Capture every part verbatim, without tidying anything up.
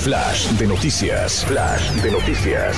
Flash de noticias. Flash de noticias.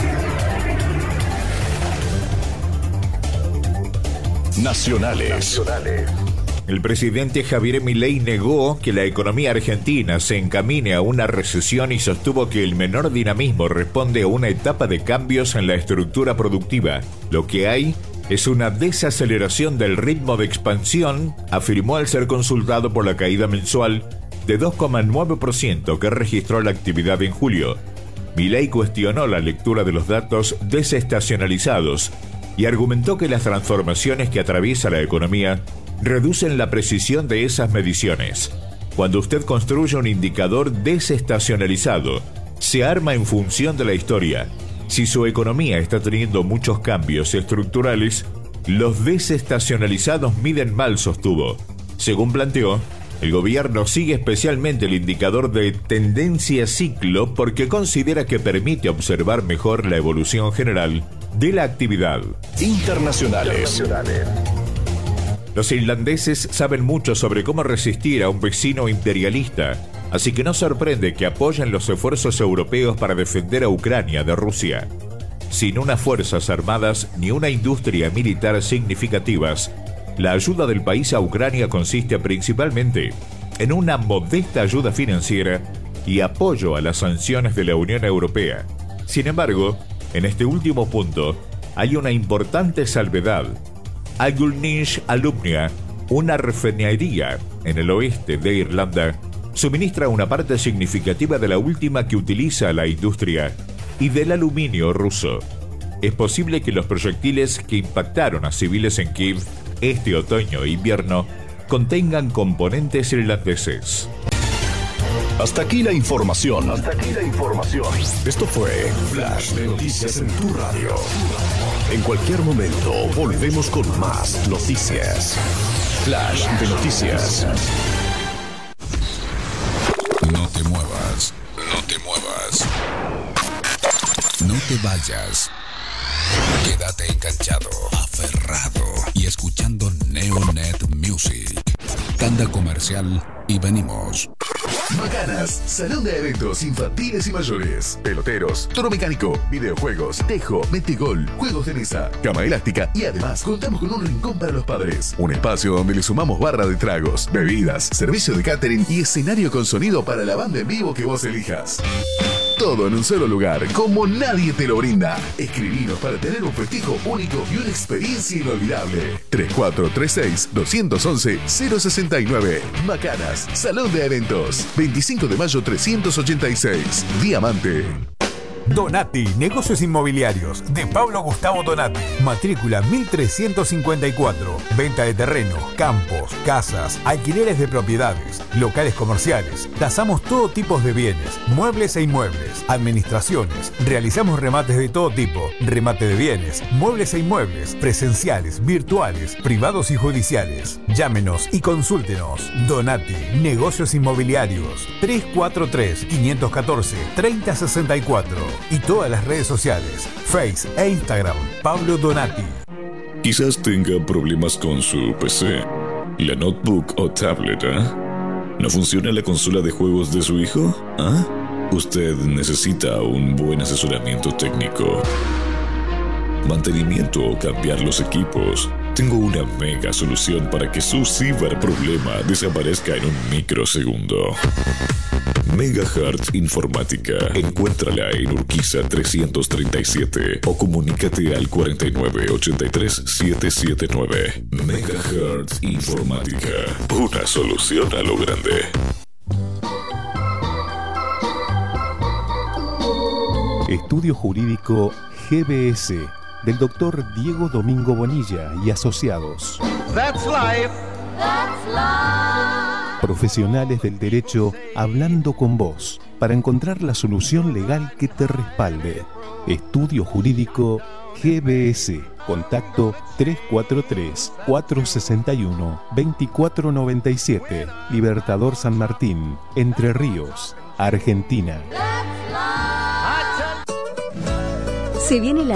Nacionales. Nacionales. El presidente Javier Milei negó que la economía argentina se encamine a una recesión y sostuvo que el menor dinamismo responde a una etapa de cambios en la estructura productiva. Lo que hay es una desaceleración del ritmo de expansión, afirmó al ser consultado por la caída mensual de dos coma nueve por ciento que registró la actividad en julio. Milei cuestionó la lectura de los datos desestacionalizados y argumentó que las transformaciones que atraviesa la economía reducen la precisión de esas mediciones. Cuando usted construye un indicador desestacionalizado, se arma en función de la historia. Si su economía está teniendo muchos cambios estructurales, los desestacionalizados miden mal, sostuvo. Según planteó, el gobierno sigue especialmente el indicador de tendencia ciclo porque considera que permite observar mejor la evolución general de la actividad. Internacionales. Los irlandeses saben mucho sobre cómo resistir a un vecino imperialista, así que no sorprende que apoyen los esfuerzos europeos para defender a Ucrania de Rusia. Sin unas fuerzas armadas ni una industria militar significativas, la ayuda del país a Ucrania consiste principalmente en una modesta ayuda financiera y apoyo a las sanciones de la Unión Europea. Sin embargo, en este último punto, hay una importante salvedad. Agulnish Alumnia, una refinería en el oeste de Irlanda, suministra una parte significativa de la última que utiliza la industria y del aluminio ruso. Es posible que los proyectiles que impactaron a civiles en Kiev este otoño e invierno contengan componentes irlandeses. Hasta aquí la información. Hasta aquí la información. Esto fue Flash de Noticias en tu radio. En cualquier momento volvemos con más noticias. Flash de Noticias. No te muevas. No te muevas. No te vayas. Quédate enganchado, aferrado y escuchando Neonet Music. Tanda comercial y venimos. Macanas, salón de eventos infantiles y mayores, peloteros, toro mecánico, videojuegos, tejo, metegol, juegos de mesa, cama elástica y además contamos con un rincón para los padres. Un espacio donde le sumamos barra de tragos, bebidas, servicio de catering y escenario con sonido para la banda en vivo que vos elijas. Todo en un solo lugar, como nadie te lo brinda. Escribinos para tener un festejo único y una experiencia inolvidable. tres cuatro tres seis, dos once, cero sesenta y nueve. Macanas, Salón de Eventos. veinticinco de mayo trescientos ochenta y seis. Diamante. Donati, negocios inmobiliarios, de Pablo Gustavo Donati. Matrícula mil trescientos cincuenta y cuatro. Venta de terreno, campos, casas, alquileres de propiedades, locales comerciales. Tasamos todo tipo de bienes, muebles e inmuebles, administraciones. Realizamos remates de todo tipo, remate de bienes, muebles e inmuebles, presenciales, virtuales, privados y judiciales. Llámenos y consúltenos. Donati, negocios inmobiliarios. tres cuatro tres, cinco uno cuatro, tres cero seis cuatro. Y todas las redes sociales, Face e Instagram, Pablo Donati. Quizás tenga problemas con su P C, la notebook o tablet, ¿eh? ¿No funciona la consola de juegos de su hijo? ¿Ah? Usted necesita un buen asesoramiento técnico, mantenimiento o cambiar los equipos. Tengo una mega solución para que su ciberproblema desaparezca en un microsegundo. Megahertz Informática. Encuéntrala en Urquiza trescientos treinta y siete o comunícate al cuarenta y nueve, ochenta y tres, setecientos setenta y nueve. Megahertz Informática. Una solución a lo grande. Estudio Jurídico G B S del doctor Diego Domingo Bonilla y asociados. That's life. That's life. Profesionales del derecho hablando con vos para encontrar la solución legal que te respalde. Estudio Jurídico G B S. Contacto tres cuatro tres, cuatro seis uno, dos cuatro nueve siete. Libertador San Martín, Entre Ríos, Argentina. Se viene la